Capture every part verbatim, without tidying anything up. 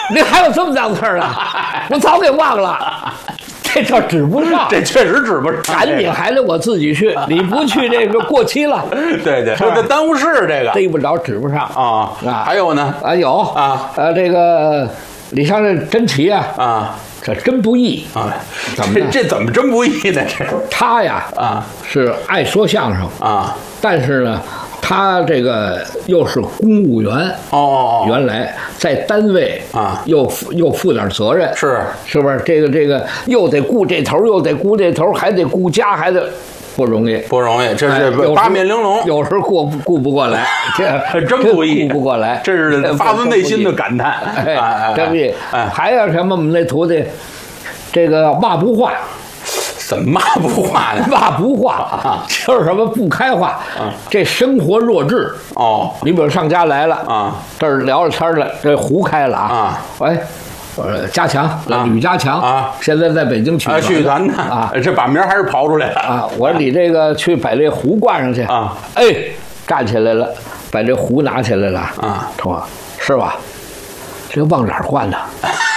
你还有这么档事儿呢？我早给忘了。这这指不上， 这确实指不上。 赶紧还得我自己去，你不去这个过期了。 对对，这耽误事这个逮不着指不上啊啊！还有呢啊有啊呃这个李商人真奇啊啊， 这真不易啊！这这怎么真不易呢？这他呀啊是爱说相声啊， 但是呢。他这个又是公务员哦哦哦， 原来在单位啊， 又又负点责任， 是是不是？这个这个又得顾这头，又得顾这头，还得顾家，还得不容易， 不容易。这是八面玲珑， 有时候顾顾不过来，这真不易， 顾不过来， 这是发自内心的感叹。 哎，真不易。还有什么？我们那徒弟，这个骂不化。 怎么骂不化呢？ 骂不化啊，就是什么不开化啊，这生活弱智哦。 你比如上家来了啊， 这儿聊着天了，这胡开了啊啊， 喂，呃，加强，吕家强啊， 现在在北京曲啊曲艺团呢啊，这把名还是刨出来了啊。我说你这个去把这壶灌上去啊， 哎，站起来了，把这壶拿起来了啊， 说是吧？这往哪儿灌呢？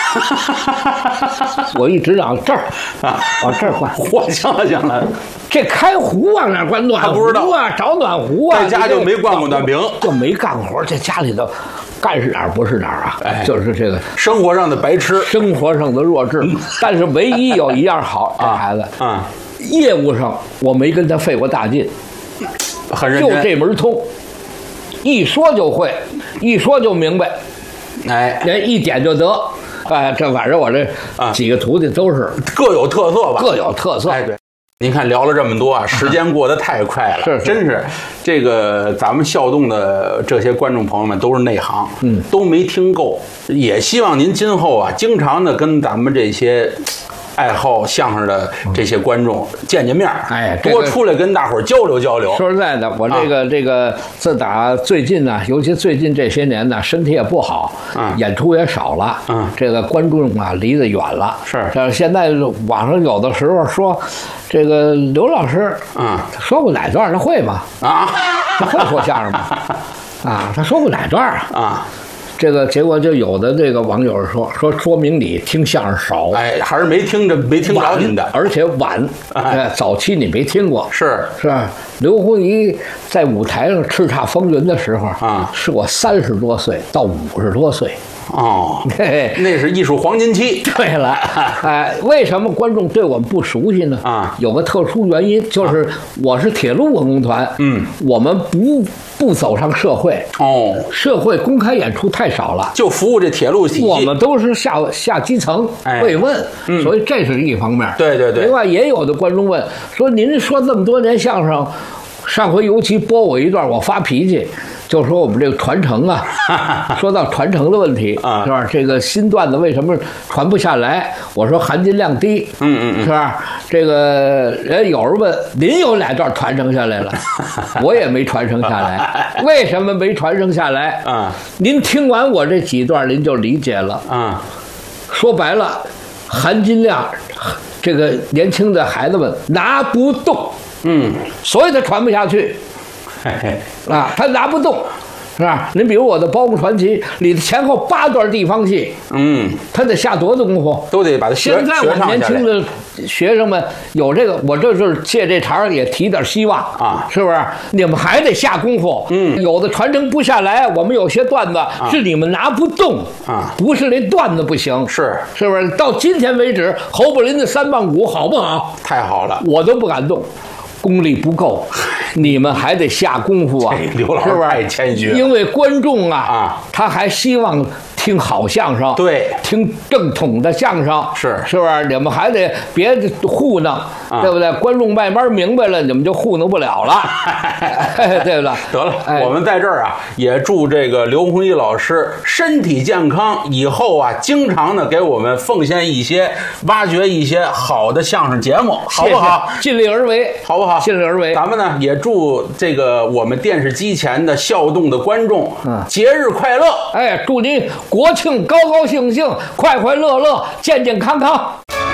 我一直往这儿啊，往这儿灌。 嚯，行了行了， 这开壶往哪灌暖壶啊？找暖壶啊！ 在家就没灌过暖瓶， 就没干活。这家里头干是哪儿不是哪儿啊？ 哎， 就是这个生活上的白痴， 生活上的弱智。但是唯一有一样好，这孩子啊， 业务上我没跟他费过大劲， 很认真， 就这门通，一说就会，一说就明白。 哎， 人一点就得，哎，这反正我这几个徒弟都是各有特色吧， 各有特色。 哎，对，您看聊了这么多啊，时间过得太快了， 是， 真是。这个咱们校动的这些观众朋友们都是内行， 嗯， 都没听够，也希望您今后啊，经常的跟咱们这些。爱好相声的这些观众见见面， 哎， 多出来跟大伙儿交流交流。 说实在的，我这个、啊、这个自打最近呢，尤其最近这些年呢，身体也不好， 嗯， 演出也少了， 嗯， 这个观众啊离得远了。 是， 这现在网上有的时候说，这个刘老师， 嗯， 说过哪段他会吗？ 啊， 他会说相声吗？啊，他说过哪段啊？ 啊。 这个结果就有的这个网友说说说明你听相声少， 哎，还是没听着没听着您的， 而且晚，哎，早期你没听过， 是是吧？刘洪一在舞台上叱咤风云的时候啊， 是我三十多岁到五十多岁。 哦，那是艺术黄金期。 对了，哎，为什么观众对我们不熟悉呢？ 啊， 有个特殊原因，就是我是铁路文工团， 嗯， 我们不不走上社会， 哦， 社会公开演出太少了， 就服务这铁路体系， 我们都是下下基层慰问， 嗯， 所以这是一方面。 对对对。 另外也有的观众问说：“您说这么多年相声，上回尤其播我一段，我发脾气。”就说我们这个传承啊，说到传承的问题， 啊， 是吧？这个新段子为什么传不下来？我说含金量低， 嗯嗯， 是吧？这个人有人问您有哪段传承下来了，我也没传承下来。为什么没传承下来？ 啊， 您听完我这几段，您就理解了。 啊， 说白了，含金量，这个年轻的孩子们拿不动， 嗯， 所以他传不下去。 嘿嘿啊，他拿不动，是吧？您比如我的《包公传奇》里的前后八段地方戏， 嗯， 他得下多大功夫， 都得把它学。 现在我年轻的学生们有这个，我这就是借这茬也提点希望啊， 是不是？你们还得下功夫， 嗯， 有的传承不下来，我们有些段子、啊、是你们拿不动啊， 不是那段子不行， 是是不是？到今天为止，侯宝林的三棒鼓好不好？ 太好了， 我都不敢动。功力不够，你们还得下功夫啊！ 刘老师太谦虚了， 因为观众啊， 啊， 他还希望听好相声， 对， 听正统的相声， 是是不是？你们还得别糊弄， 啊、 对不对？观众慢慢明白了，你们就糊弄不了了，对了， 得了， 哎、 我们在这儿啊，也祝这个刘洪一老师身体健康，以后啊，经常的给我们奉献一些、挖掘一些好的相声节目，好不好？ 谢谢尽力而为， 好不好？ 尽力而为。 咱们呢也祝这个我们电视机前的笑动的观众， 嗯， 节日快乐！ 哎，祝您国庆高高兴兴，快快乐乐，健健康康。